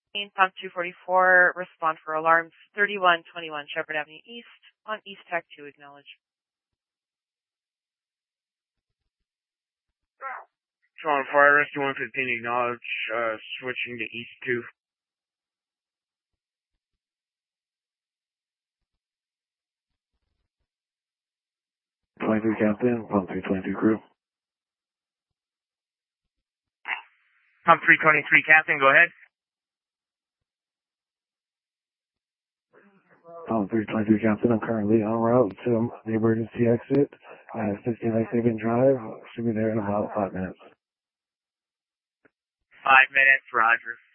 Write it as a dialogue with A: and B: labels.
A: Pump 244, respond for alarms 3121 Shepherd Avenue East on East Tech 2, acknowledge.
B: Sean Fire Rescue 115, acknowledge, switching to East 2.
C: 23 Captain, Pump 322 crew.
B: Pump 323 Captain, go ahead.
C: Pump 322 Captain, I'm currently en route to the emergency exit at 60 Lake Haven Drive. Should be there in about 5 minutes.
B: 5 minutes, roger.